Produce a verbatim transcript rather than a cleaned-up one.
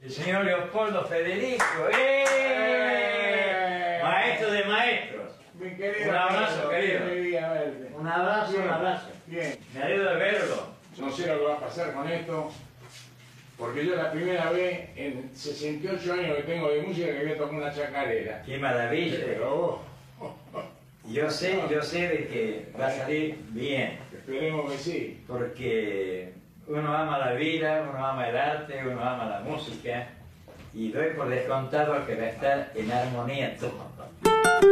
El señor Leopoldo Federico, ¡eh! ¡Eh! Maestro de maestros. Mi querido, un abrazo, querido. Verte. Un abrazo, Bien. un abrazo. Bien. Me alegro de verlo. No sé lo que va a pasar con esto, porque yo la primera vez en sesenta y ocho años que tengo de música que voy a tocar una chacarera. ¡Qué maravilla! Pero oh, Yo sé, yo sé de que va a salir bien. esperemos que sí. Porque uno ama la vida, uno ama el arte, uno ama la música y doy por descontado que va a estar en armonía todo.